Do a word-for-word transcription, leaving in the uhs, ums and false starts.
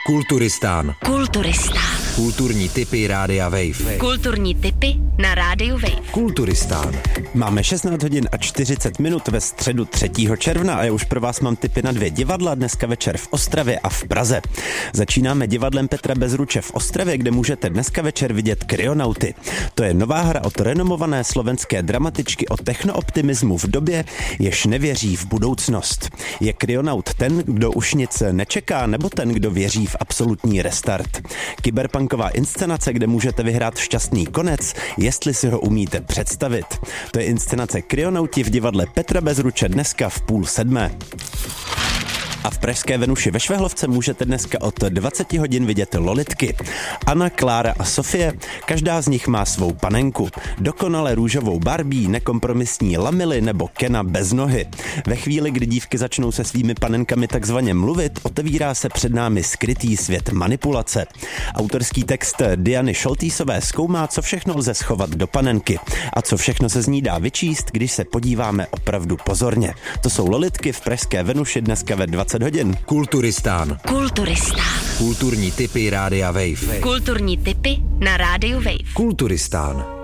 Kulturistán. Kulturistán. Kulturní tipy Rádia Wave. Kulturní tipy na Rádiu Wave. Kulturistán. Máme šestnáct hodin a čtyřicet minut ve středu třetího června a já už pro vás mám tipy na dvě divadla dneska večer v Ostravě a v Praze. Začínáme divadlem Petra Bezruče v Ostravě, kde můžete dneska večer vidět Kryonauty. To je nová hra od renomované slovenské dramatičky o technooptimismu v době, jež nevěří v budoucnost. Je Kryonaut ten, kdo už nic nečeká, nebo ten, kdo věří v absolutní restart? Kyberpunková inscenace, kde můžete vyhrát šťastný konec, jestli si ho umíte představit. To je inscenace Kryonauti v divadle Petra Bezruče dneska v půl sedmé. A v pražské Venuši ve Švehlovce můžete dneska od dvacet hodin vidět Lolitky. Anna, Klára a Sofie, každá z nich má svou panenku. Dokonale růžovou Barbie, nekompromisní Lamily nebo Kena bez nohy. Ve chvíli, kdy dívky začnou se svými panenkami takzvaně mluvit, otevírá se před námi skrytý svět manipulace. Autorský text Diany Šoltýsové zkoumá, co všechno lze schovat do panenky a co všechno se z ní dá vyčíst, když se podíváme opravdu pozorně. To jsou Lolitky v pražské Venuši dneska ve dvacet hodin. Kulturistán. Kulturistán. Kulturní tipy Rádia Wave. Kulturní tipy na Rádiu Wave. Kulturistán.